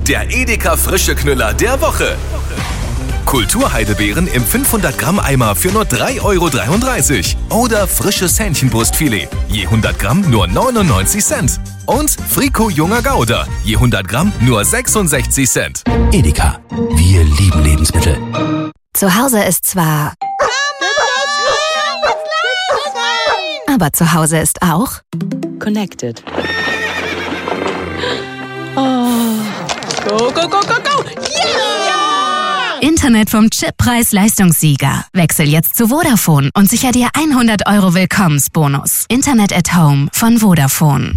der Edeka frische Knüller der Woche. Kulturheidelbeeren im 500 Gramm Eimer für nur 3,33 € oder frisches Hähnchenbrustfilet, je 100 Gramm nur 99 Cent. Und Frico junger Gouda, je 100 Gramm nur 66 Cent. Edeka, wir lieben Lebensmittel. Zu Hause ist zwar... Aber zu Hause ist auch... Connected. Oh. Go, go, go, go, go! Yeah! Internet vom Chip-Preis-Leistungssieger. Wechsel jetzt zu Vodafone und sicher dir 100 € Willkommensbonus. Internet at Home von Vodafone.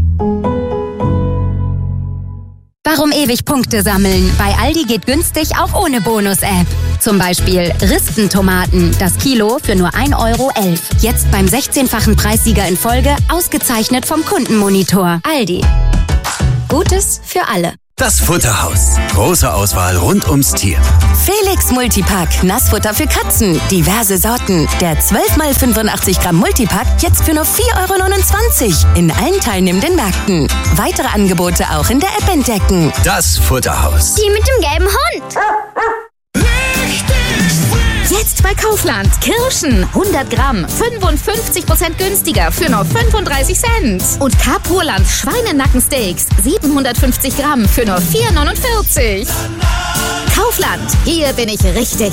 Warum ewig Punkte sammeln? Bei Aldi geht günstig auch ohne Bonus-App. Zum Beispiel Ristentomaten, das Kilo für nur 1,11 €. Jetzt beim 16-fachen Preissieger in Folge, ausgezeichnet vom Kundenmonitor. Aldi. Gutes für alle. Das Futterhaus. Große Auswahl rund ums Tier. Felix Multipack. Nassfutter für Katzen. Diverse Sorten. Der 12x85 Gramm Multipack jetzt für nur 4,29 € in allen teilnehmenden Märkten. Weitere Angebote auch in der App entdecken. Das Futterhaus. Die mit dem gelben Hund. Jetzt bei Kaufland. Kirschen, 100 Gramm, 55% günstiger für nur 35 Cent. Und Capurland Schweinenackensteaks, 750 Gramm für nur 4,49 €. Kaufland, hier bin ich richtig.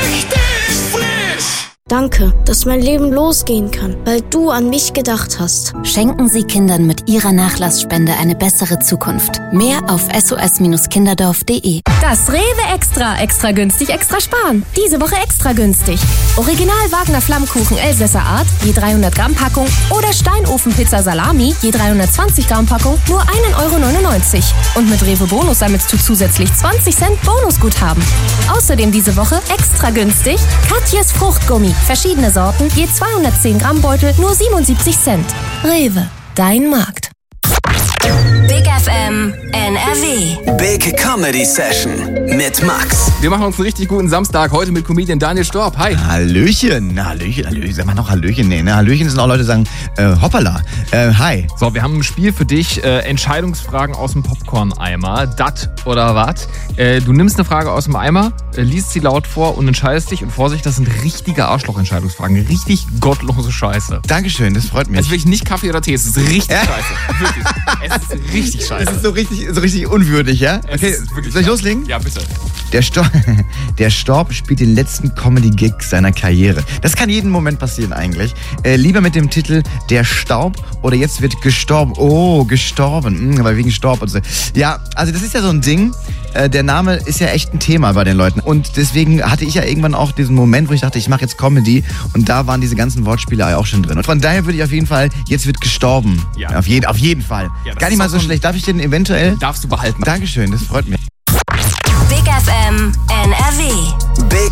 Danke, dass mein Leben losgehen kann, weil du an mich gedacht hast. Schenken Sie Kindern mit Ihrer Nachlassspende eine bessere Zukunft. Mehr auf sos-kinderdorf.de. Das Rewe Extra. Extra günstig, extra sparen. Diese Woche extra günstig. Original Wagner Flammkuchen Elsässer Art, je 300 Gramm Packung. Oder Steinofenpizza Salami, je 320 Gramm Packung, nur 1,99 €. Und mit Rewe Bonus sammelst du zusätzlich 20 Cent Bonusguthaben. Außerdem diese Woche extra günstig Katjes Fruchtgummi. Verschiedene Sorten, je 210 Gramm Beutel, nur 77 Cent. Rewe, dein Markt. Big FM NRW. Big Comedy Session mit Max. Wir machen uns einen richtig guten Samstag heute mit Comedian Daniel Storb. Hi. Hallöchen. Hallöchen. Sag mal noch Hallöchen. Nee, ne? Hallöchen sind auch Leute, die sagen hoppala. Hi. So, wir haben ein Spiel für dich. Entscheidungsfragen aus dem Popcorn-Eimer. Dat oder wat? Du nimmst eine Frage aus dem Eimer, liest sie laut vor und entscheidest dich. Und Vorsicht, das sind richtige Arschloch-Entscheidungsfragen. Richtig gottlose Scheiße. Dankeschön, das freut mich. Also wirklich nicht Kaffee oder Tee. Es ist richtig scheiße. Wirklich. Es ist richtig scheiße. Das ist so richtig unwürdig, ja? Okay, soll ich loslegen? Ja, bitte. Der Storb spielt den letzten Comedy-Gig seiner Karriere. Das kann jeden Moment passieren eigentlich. Lieber mit dem Titel Der Staub oder jetzt wird gestorben. Oh, gestorben. Weil wegen Staub und so. Ja, also das ist ja so ein Ding. Der Name ist ja echt ein Thema bei den Leuten. Und deswegen hatte ich ja irgendwann auch diesen Moment, wo ich dachte, ich mache jetzt Comedy. Und da waren diese ganzen Wortspiele auch schon drin. Und von daher würde ich auf jeden Fall, jetzt wird gestorben. Ja. Auf jeden Fall. Ja, gar nicht mal so schlecht. Darf ich den eventuell? Darfst du behalten. Dankeschön, das freut mich. Big FM NRW.